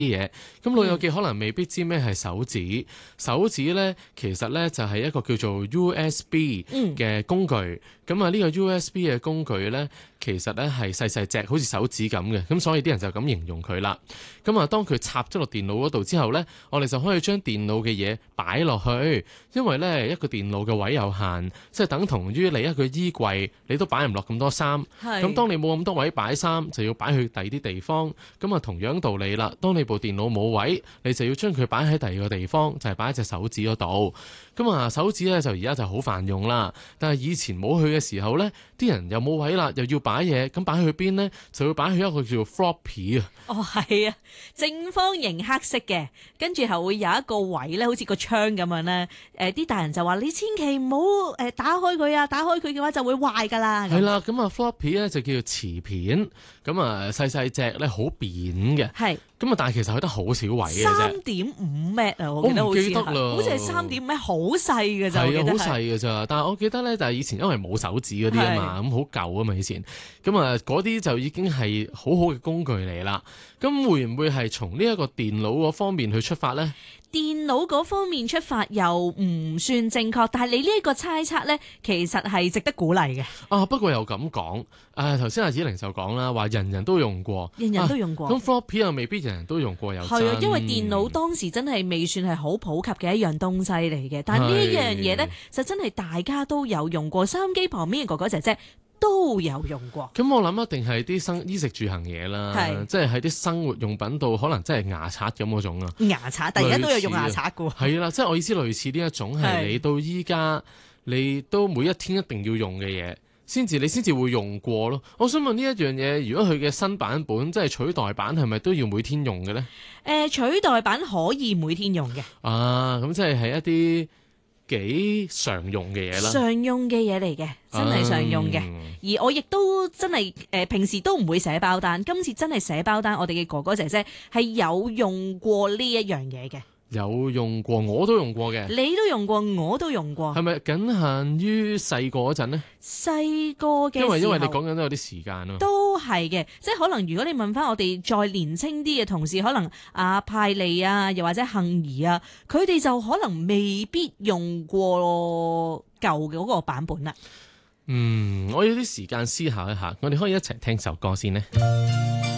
啲嘢，咁老友記可能未必知咩係手指，手指呢，其實呢就係一個叫做 USB 嘅工具，咁啊呢個 USB 嘅工具呢，其實呢係細細隻，好似手指咁嘅，咁所以啲人就咁形容佢啦。咁啊，當佢插咗落電腦嗰度之後呢，我哋就可以將電腦嘅嘢擺落去，因為呢一個電腦嘅位有限，即係等同於你一個衣櫃，你都擺唔落咁多衫。咁當你冇咁多位擺衫，就要擺去第二啲地方。咁啊，同樣道理啦，當你部電腦冇位，你就要將佢擺喺第二個地方，就係擺喺隻手指嗰度。咁啊，手指咧就而家就好泛用啦。但係以前冇去嘅時候咧，啲人又冇位啦，又要擺嘢，咁擺去邊咧？就要擺去一個叫做 floppy 啊。 哦，係啊，正方形黑色嘅，跟住係會有一個位咧，好似個窗咁樣咧。啲大人就話：你千祈唔好打開佢啊！打開佢嘅話就會壞噶啦。 係啦，咁啊 floppy 咧就叫做磁片，咁啊細細隻咧好扁嘅。係。咁啊，但係其實佢得好少位嘅啫。3.5 M 啊， 我唔記得啦， 好似係3.5 M，好細嘅咋。 係啊，好細嘅咋。但係我記得咧，就係以前因為冇手指嗰啲啊嘛，咁好舊啊嘛以前。咁啊，嗰啲就已經係好好嘅工具嚟啦。咁會唔會係從呢一個電腦嗰方面去出發咧？ 電腦嗰方面出發又唔算正確，但係你呢一個猜測呢，其實係值得鼓勵嘅。 啊，不過又咁講，頭先阿子玲就講啦，話人人都用過， 人人都用過。 咁 floppy 又未必人人都用過，有係啊，因為電腦當時真係未算係好普及嘅一樣東西嚟嘅，但係呢一樣嘢呢，就真係大家都有用過。收音機旁邊嘅哥哥姐姐都有用過。 咁我諗一定係啲衣食住行嘢啦，即係喺啲生活用品度，可能真係牙刷咁嗰種啊。 牙刷，但而家都有用牙刷㗎喎。 係啦，即係我意思類似呢一種係你到依家你都每一天一定要用嘅嘢，你先至會用過咯。我想問呢一樣嘢，如果佢嘅新版本即係取代版，係咪都要每天用嘅咧？ 取代版可以每天用嘅。 啊，咁即係一啲幾常用嘅嘢啦， 常用嘅嘢嚟嘅，真係常用嘅。而我亦都真係平時都唔會寫包單，今次真係寫包單，我哋嘅哥哥姐姐係有用過呢一樣嘢嘅。 有用過，我都用過嘅。 你都用過，我都用過。 係咪僅限於細個嗰陣呢？ 細個嘅時候， 因為你講緊都有啲時間咯。 都係嘅，即係可能如果你問翻我哋再年青啲嘅同事，可能阿派利啊，又或者杏兒啊，佢哋就可能未必用過舊嘅嗰個版本啦。 我要啲時間思考一下，我哋可以一齊聽首歌先呢。